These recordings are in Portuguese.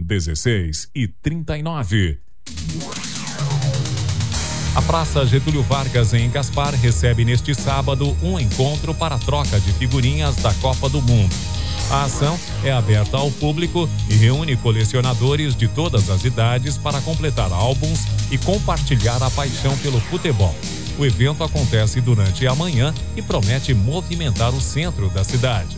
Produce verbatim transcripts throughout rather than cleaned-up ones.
dezesseis e trinta e nove. A Praça Getúlio Vargas, em Gaspar, recebe neste sábado um encontro para a troca de figurinhas da Copa do Mundo. A ação é aberta ao público e reúne colecionadores de todas as idades para completar álbuns e compartilhar a paixão pelo futebol. O evento acontece durante a manhã e promete movimentar o centro da cidade.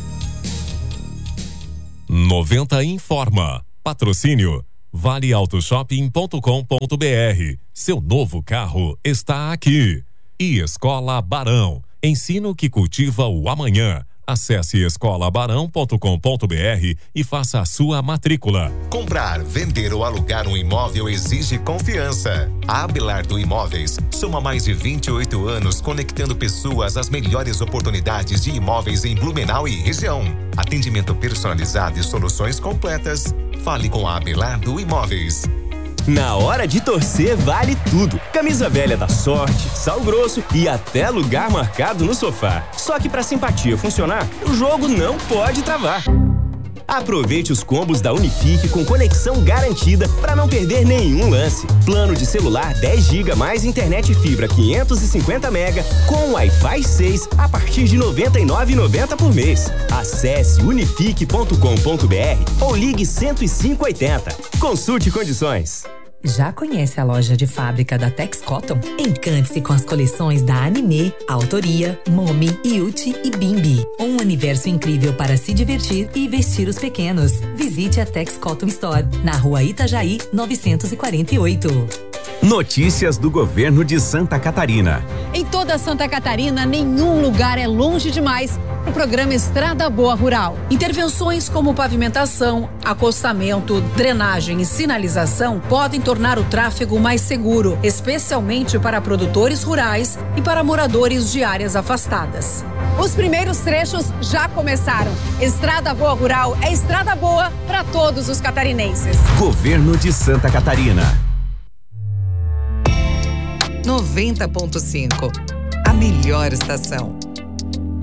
noventa informa. Patrocínio vale auto shopping ponto com ponto br. Seu novo carro está aqui. E Escola Barão. Ensino que cultiva o amanhã. Acesse escola barão ponto com ponto br e faça a sua matrícula. Comprar, vender ou alugar um imóvel exige confiança. A Abelardo Imóveis soma mais de vinte e oito anos conectando pessoas às melhores oportunidades de imóveis em Blumenau e região. Atendimento personalizado e soluções completas. Fale com a Abelardo Imóveis. Na hora de torcer, vale tudo. Camisa velha da Sorte, sal grosso e até lugar marcado no sofá. Só que pra simpatia funcionar, o jogo não pode travar. Aproveite os combos da Unifique com conexão garantida para não perder nenhum lance. Plano de celular dez gigas mais internet fibra quinhentos e cinquenta mega com Wi-Fi seis a partir de noventa e nove reais e noventa centavos por mês. Acesse unifique ponto com ponto br ou ligue cento e cinco oitenta. Consulte condições. Já conhece a loja de fábrica da Tex Cotton? Encante-se com as coleções da Anime, Autoria, Momi, Yuti e Bimbi. Um universo incrível para se divertir e vestir os pequenos. Visite a Tex Cotton Store, na rua Itajaí, novecentos e quarenta e oito. Notícias do governo de Santa Catarina. Em toda Santa Catarina, nenhum lugar é longe demais para o programa Estrada Boa Rural. Intervenções como pavimentação, acostamento, drenagem e sinalização podem tornar o tráfego mais seguro, especialmente para produtores rurais e para moradores de áreas afastadas. Os primeiros trechos já começaram. Estrada Boa Rural é estrada boa para todos os catarinenses. Governo de Santa Catarina. noventa ponto cinco. A melhor estação.